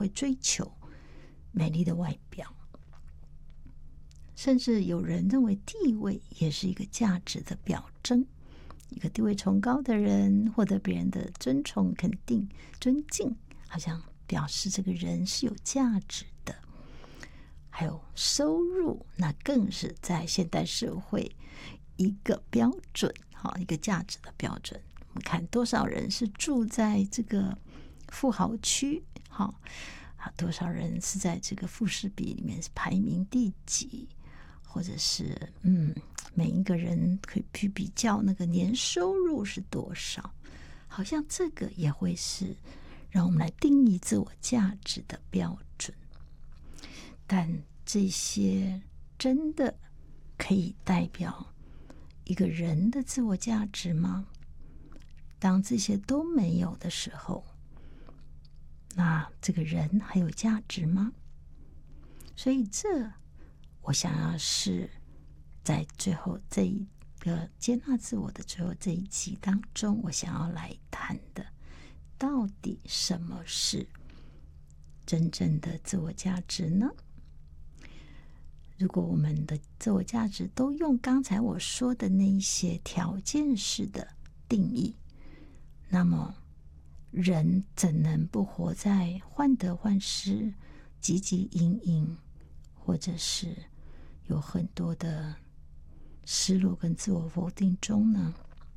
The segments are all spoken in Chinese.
会追求美丽的外表，甚至有人认为地位也是一个价值的表征。一个地位崇高的人获得别人的尊崇、肯定、尊敬，好像表示这个人是有价值的。还有收入，那更是在现代社会一个标准，一个价值的标准。我们看多少人是住在这个富豪区，多少人是在这个富士比里面是排名第几，或者是每一个人可以去比较那个年收入是多少，好像这个也会是让我们来定义自我价值的标准。但这些真的可以代表一个人的自我价值吗？当这些都没有的时候，那这个人还有价值吗？所以我想要是在最后这一个接纳自我的最后这一集当中，我想要来谈的，到底什么是真正的自我价值呢？如果我们的自我价值都用刚才我说的那一些条件式的定义，那么人怎能不活在患得患失、汲汲营营，或者是有很多的失落跟自我否定中呢？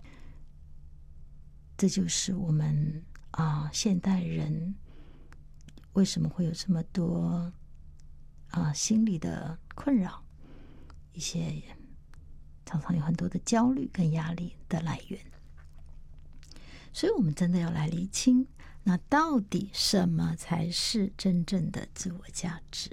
这就是我们现代人为什么会有这么多心理的困扰，一些常常有很多的焦虑跟压力的来源。所以我们真的要来厘清，那到底什么才是真正的自我价值？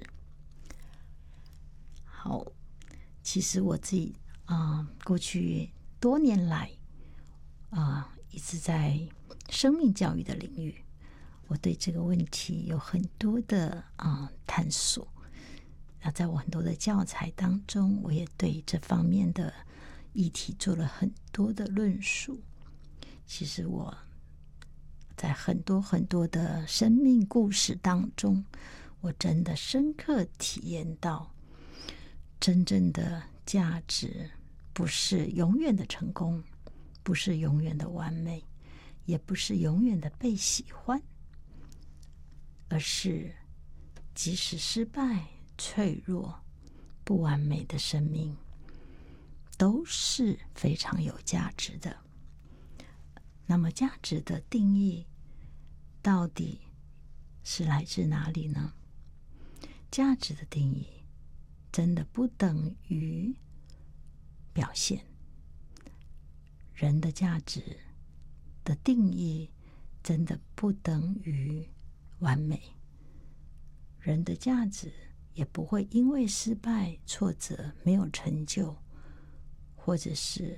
好，其实我自己过去多年来一直在生命教育的领域，我对这个问题有很多的探索。那在我很多的教材当中，我也对这方面的议题做了很多的论述。其实我在很多很多的生命故事当中，我真的深刻体验到，真正的价值不是永远的成功，不是永远的完美，也不是永远的被喜欢，而是即使失败、脆弱、不完美的生命都是非常有价值的。那么价值的定义到底是来自哪里呢？价值的定义真的不等于表现，人的价值的定义真的不等于完美，人的价值也不会因为失败、挫折、没有成就，或者是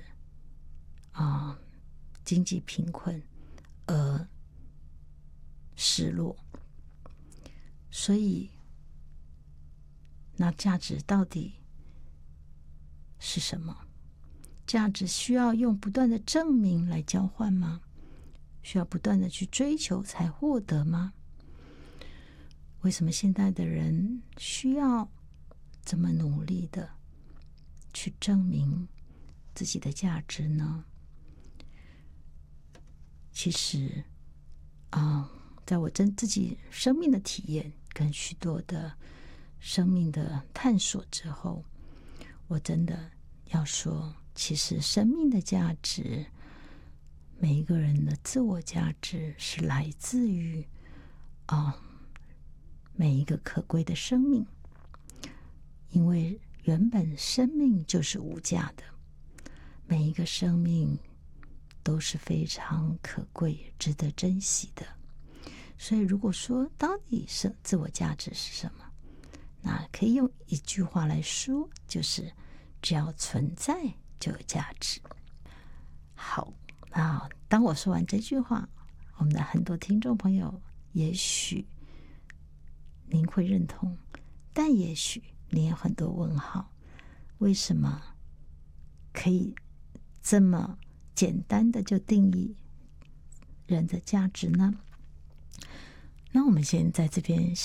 经济贫困而失落。所以那价值到底是什么？价值需要用不断的证明来交换吗？需要不断的去追求才获得吗？为什么现代的人需要这么努力的去证明自己的价值呢？其实在我自己生命的体验跟许多的生命的探索之后，我真的要说，其实生命的价值，每一个人的自我价值是来自于每一个可贵的生命，因为原本生命就是无价的，每一个生命都是非常可贵、值得珍惜的。所以如果说到底是自我价值是什么，那可以用一句话来说，就是只要存在就有价值。好，那当我说完这句话，我们的很多听众朋友也许您会认同，但也许你有很多问号，为什么可以这么简单的就定义人的价值呢？那我们先在这边